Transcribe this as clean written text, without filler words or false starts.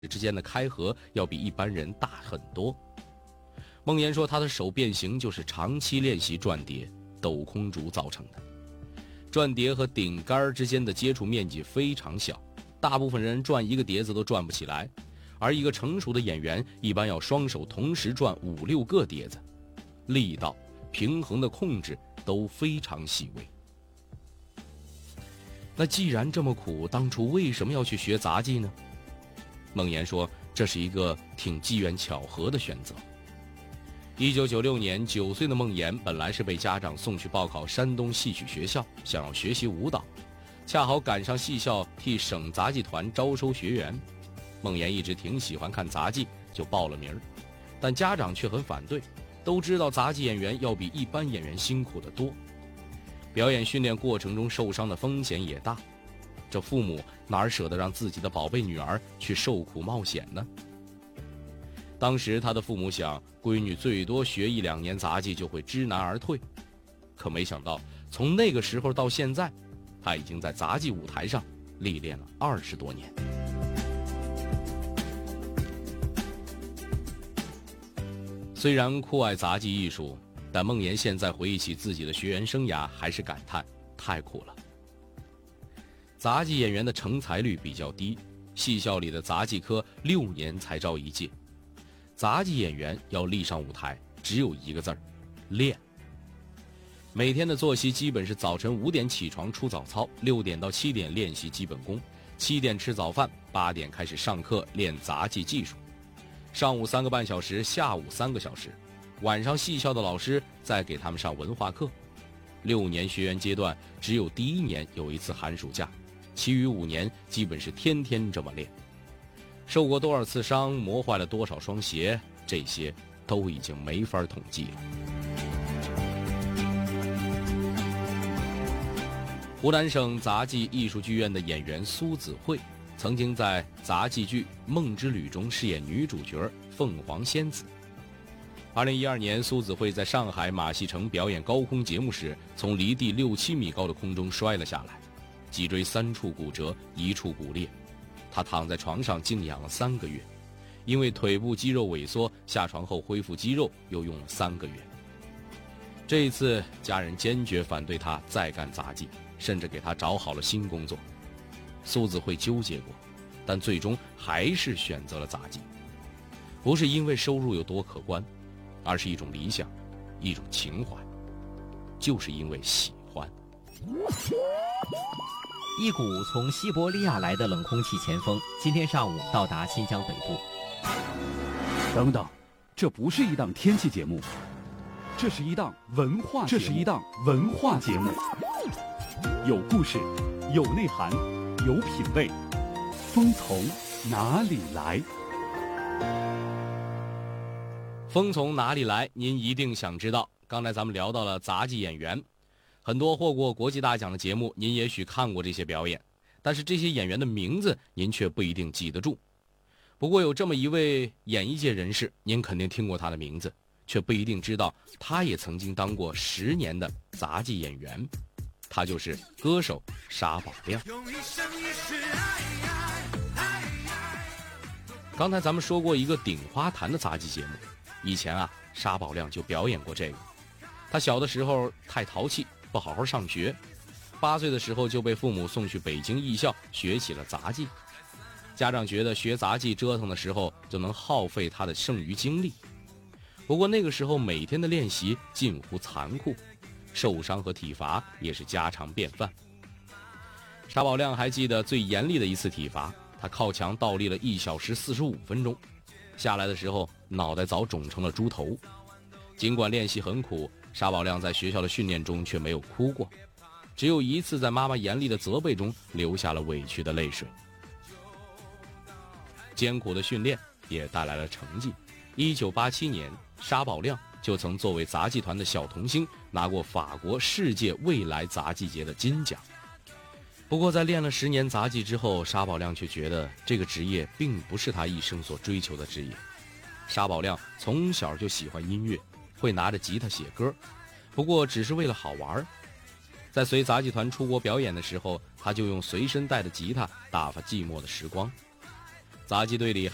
之间的开合要比一般人大很多。孟岩说他的手变形就是长期练习转碟、抖空竹造成的。转碟和顶杆之间的接触面积非常小，大部分人转一个碟子都转不起来，而一个成熟的演员一般要双手同时转5、6个碟子，力道、平衡的控制都非常细微。那既然这么苦，当初为什么要去学杂技呢？孟岩说这是一个挺机缘巧合的选择。1996年，9岁的孟岩本来是被家长送去报考山东戏曲学校，想要学习舞蹈，恰好赶上戏校替省杂技团招收学员。孟岩一直挺喜欢看杂技，就报了名，但家长却很反对，都知道杂技演员要比一般演员辛苦得多，表演训练过程中受伤的风险也大，这父母哪舍得让自己的宝贝女儿去受苦冒险呢？当时他的父母想，闺女最多学1、2年杂技就会知难而退，可没想到从那个时候到现在，他已经在杂技舞台上历练了20多年。虽然酷爱杂技艺术，但孟岩现在回忆起自己的学员生涯，还是感叹太苦了。杂技演员的成才率比较低，戏校里的杂技科6年才招1届。杂技演员要立上舞台，只有一个字儿：练。每天的作息基本是早晨5点起床出早操，6点到7点练习基本功，7点吃早饭，8点开始上课练杂技技术。上午3个半小时，下午3个小时，晚上戏校的老师再给他们上文化课。6年学员阶段，只有第1年有1次寒暑假，其余5年基本是天天这么练。受过多少次伤，磨坏了多少双鞋，这些都已经没法统计了。湖南省杂技艺术剧院的演员苏子慧曾经在杂技剧《梦之旅》中饰演女主角凤凰仙子。2012年，苏子慧在上海马戏城表演高空节目时，从离地6、7米高的空中摔了下来，脊椎3处骨折，1处骨裂。她躺在床上静养了3个月，因为腿部肌肉萎缩，下床后恢复肌肉又用了3个月。这一次，家人坚决反对她再干杂技，甚至给她找好了新工作。苏子慧纠结过，但最终还是选择了杂技，不是因为收入有多可观，而是一种理想，一种情怀，就是因为喜欢。 一股从西伯利亚来的冷空气前锋今天上午到达新疆北部。 等等，这不是一档天气节目，这是一档文化节目，有故事，有内涵，有品味。风从哪里来？ 风从哪里来？您一定想知道。刚才咱们聊到了杂技演员，很多获过国际大奖的节目，您也许看过这些表演，但是这些演员的名字您却不一定记得住。不过有这么一位演艺界人士，您肯定听过他的名字，却不一定知道他也曾经当过10年的杂技演员，他就是歌手沙宝亮。刚才咱们说过一个顶花坛的杂技节目，以前啊，沙宝亮就表演过这个。他小的时候太淘气，不好好上学，8岁的时候就被父母送去北京艺校学起了杂技。家长觉得学杂技折腾的时候就能耗费他的剩余精力，不过那个时候每天的练习近乎残酷，受伤和体罚也是家常便饭。沙宝亮还记得最严厉的一次体罚，他靠墙倒立了1小时45分钟，下来的时候脑袋早肿成了猪头。尽管练习很苦，沙宝亮在学校的训练中却没有哭过，只有一次在妈妈严厉的责备中流下了委屈的泪水。艰苦的训练也带来了成绩。1987年，沙宝亮就曾作为杂技团的小童星拿过法国世界未来杂技节的金奖。不过在练了10年杂技之后，沙宝亮却觉得这个职业并不是他一生所追求的职业。沙宝亮从小就喜欢音乐，会拿着吉他写歌，不过只是为了好玩。在随杂技团出国表演的时候，他就用随身带的吉他打发寂寞的时光。杂技队里